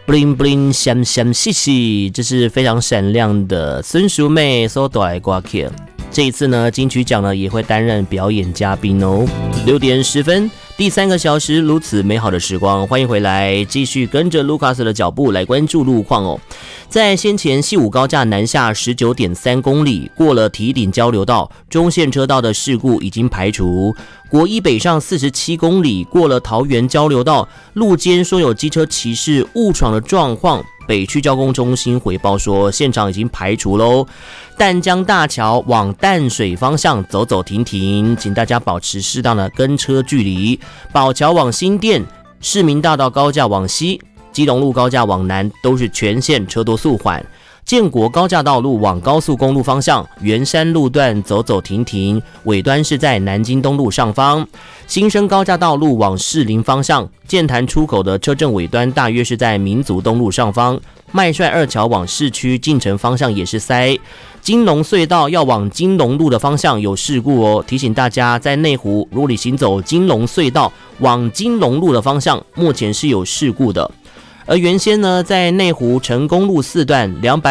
bling bling 闪闪细细，这是非常闪亮的孙淑妹所带来歌曲。这一次呢，金曲奖呢也会担任表演嘉宾哦。6点10分，第3个小时如此美好的时光，欢迎回来，继续跟着卢卡斯的脚步来关注路况哦。在先前西武高架南下 19.3 公里，过了堤顶交流道，中线车道的事故已经排除。国一北上47公里，过了桃园交流道，路肩说有机车骑士误闯的状况，北区交工中心回报说现场已经排除喽。淡江大桥往淡水方向走走停停，请大家保持适当的跟车距离。宝桥往新店、市民大道高架往西、基隆路高架往南都是全线车多速缓。建国高架道路往高速公路方向，圆山路段走走停停，尾端是在南京东路上方。新生高架道路往士林方向，剑潭出口的车阵尾端大约是在民族东路上方。麦帅二桥往市区进城方向也是塞。金龙隧道要往金龙路的方向有事故哦，提醒大家在内湖如果你行走金龙隧道往金龙路的方向，目前是有事故的。而原先呢，在内湖成功路4段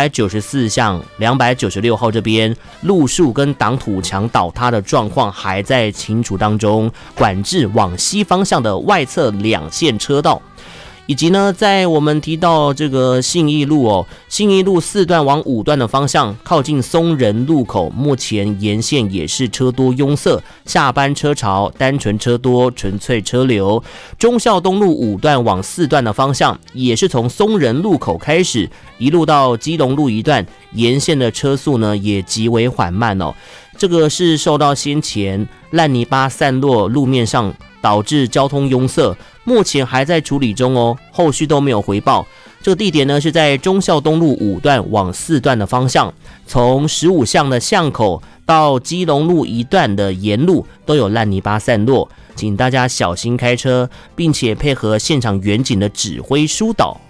294巷296号这边，路树跟挡土墙倒塌的状况还在清除当中，管制往西方向的外侧2线车道。以及呢，在我们提到这个信义路哦，信义路4段往5段的方向，靠近松仁路口，目前沿线也是车多拥塞，下班车潮，单纯车多，纯粹车流。忠孝东路5段往4段的方向，也是从松仁路口开始，一路到基隆路一段，沿线的车速呢也极为缓慢哦。这个是受到先前烂泥巴散落路面上导致交通拥塞，目前还在处理中哦，后续都没有回报。这个地点呢是在忠孝东路5段往4段的方向，从15巷的巷口到基隆路一段的沿路都有烂泥巴散落，请大家小心开车，并且配合现场远景的指挥疏导。